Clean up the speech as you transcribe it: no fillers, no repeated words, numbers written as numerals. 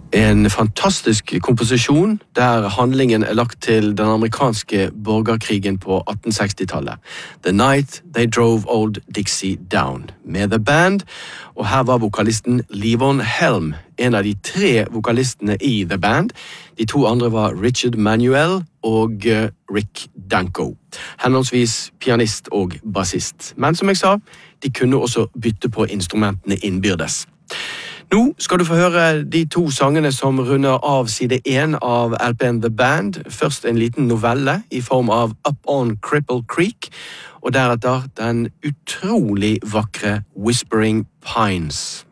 En fantastisk komposisjon der handlingen lagt til den amerikanske borgerkrigen på 1860-tallet. The Night They Drove Old Dixie Down, med The Band, og her var vokalisten Levon Helm, en av de 3 vokalistene i The Band. De 2 andre var Richard Manuel og Rick Danko, henholdsvis pianist og bassist. Men som jeg sa, de kunne også bytte på instrumentene innbyrdes. Nå skal du få høre de 2 sangene som runder av side 1 av LPN The Band. Først en liten novelle i form av Up on Cripple Creek, og deretter den utrolig vakre Whispering Pines.